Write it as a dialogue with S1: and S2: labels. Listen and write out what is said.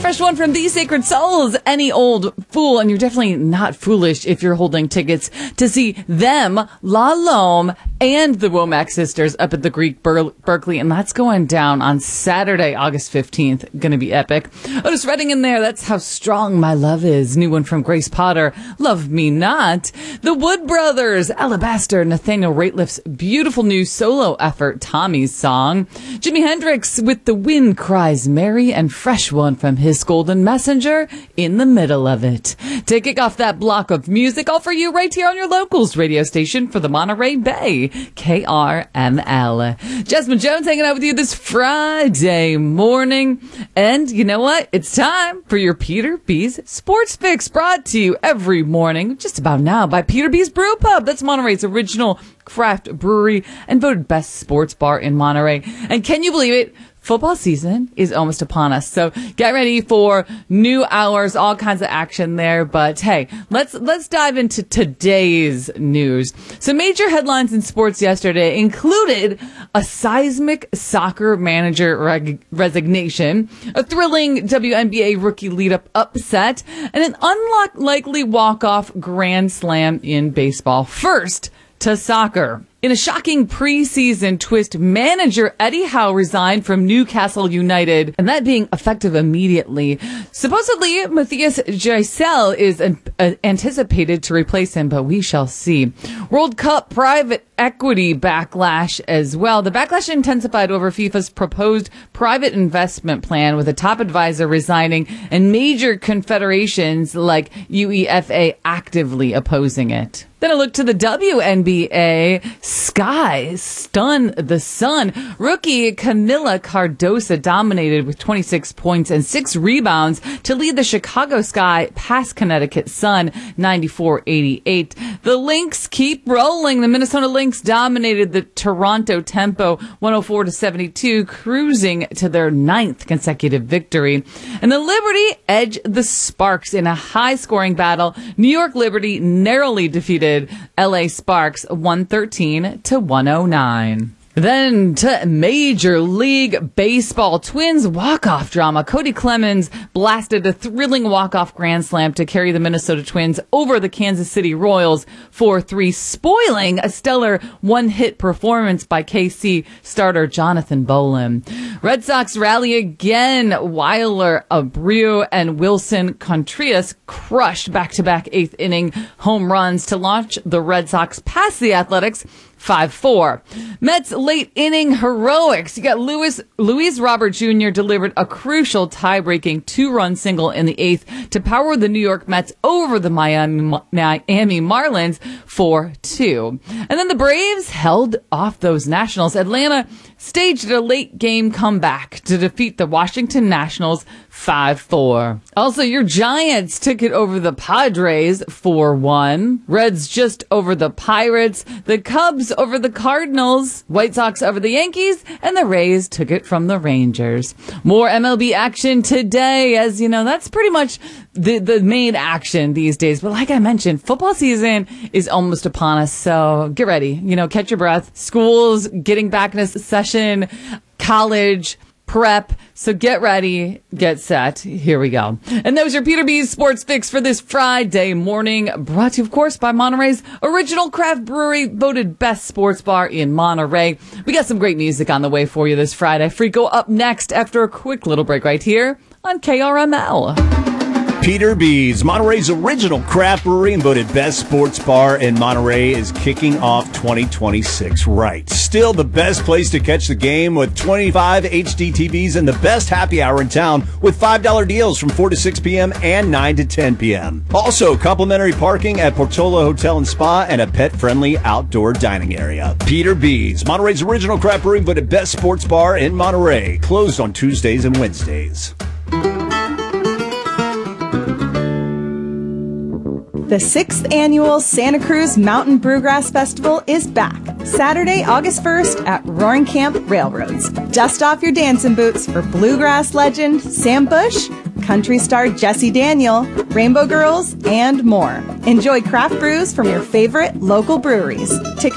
S1: Fresh one from The Sacred Souls, Any Old Fool. And you're definitely not foolish if you're holding tickets to see them, La Lome, and the Womack Sisters up at the Greek Berkeley. And that's going down on Saturday, August 15th. Going to be epic. Otis Redding in there. That's How Strong My Love Is. New one from Grace Potter, Love Me Not. The Wood Brothers, Alabaster, Nathaniel Rateliff's beautiful new solo effort, Tommy's Song. Jimi Hendrix with The Wind Cries Mary, and fresh one from his Golden Messenger, In the Middle of It. To kick off that block of music, all for you right here on your locals radio station for the Monterey Bay, KRML. Jasmine Jones hanging out with you this Friday morning. And you know what? It's time for your Peter B's Sports Fix, brought to you every morning, just about now, by Peter B's Brew Pub. That's Monterey's original craft brewery and voted best sports bar in Monterey. And can you believe it? Football season is almost upon us. So get ready for new hours, all kinds of action there. But hey, let's dive into today's news. So major headlines in sports yesterday included a seismic soccer manager resignation, a thrilling WNBA rookie lead-up upset, and an unlikely walk-off grand slam in baseball. First to soccer. In a shocking preseason twist, manager Eddie Howe resigned from Newcastle United, and that being effective immediately. Supposedly, Matthias Giselle is anticipated to replace him, but we shall see. World Cup private equity backlash as well. The backlash intensified over FIFA's proposed private investment plan, with a top advisor resigning and major confederations like UEFA actively opposing it. Then a look to the WNBA. Sky stunned the Sun. Rookie Camila Cardoso dominated with 26 points and 6 rebounds to lead the Chicago Sky past Connecticut Sun 94-88. The Lynx keep rolling. The Minnesota Lynx dominated the Toronto Tempo 104-72, cruising to their 9th consecutive victory. And the Liberty edged the Sparks in a high-scoring battle. New York Liberty narrowly defeated LA Sparks 113-109. Then to Major League Baseball. Twins walk-off drama. Cody Clemens blasted a thrilling walk-off grand slam to carry the Minnesota Twins over the Kansas City Royals 4-3, spoiling a stellar one-hit performance by KC starter Jonathan Bolin. Red Sox rally again. Weiler, Abreu, and Wilson Contreras crushed back-to-back 8th inning home runs to launch the Red Sox past the Athletics 5-4. Mets late inning heroics. You got Luis Robert Jr. delivered a crucial tie-breaking 2-run single in the 8th to power the New York Mets over the Miami Marlins 4-2. And then the Braves held off those Nationals. Atlanta staged a late game comeback to defeat the Washington Nationals 5-4. Also, your Giants took it over the Padres 4-1. Reds just over the Pirates. The Cubs over the Cardinals. White Sox over the Yankees. And the Rays took it from the Rangers. More MLB action today. As you know, that's pretty much the main action these days. But like I mentioned, football season is almost upon us. So get ready. Catch your breath. School's getting back in a session. College, prep. So get ready, get set. Here we go. And that was your Peter B's Sports Fix for this Friday morning. Brought to you, of course, by Monterey's original craft brewery, voted best sports bar in Monterey. We got some great music on the way for you this Friday. Freako up next after a quick little break right here on KRML.
S2: Peter B's, Monterey's original craft brewery and voted best sports bar in Monterey, is kicking off 2026 right. Still the best place to catch the game with 25 HD TVs and the best happy hour in town with $5 deals from 4 to 6 p.m. and 9 to 10 p.m. Also, complimentary parking at Portola Hotel and Spa and a pet-friendly outdoor dining area. Peter B's, Monterey's original craft brewery and voted best sports bar in Monterey. Closed on Tuesdays and Wednesdays.
S3: The 6th annual Santa Cruz Mountain Brewgrass Festival is back, Saturday, August 1st at Roaring Camp Railroads. Dust off your dancing boots for bluegrass legend Sam Bush, country star Jesse Daniel, Rainbow Girls, and more. Enjoy craft brews from your favorite local breweries.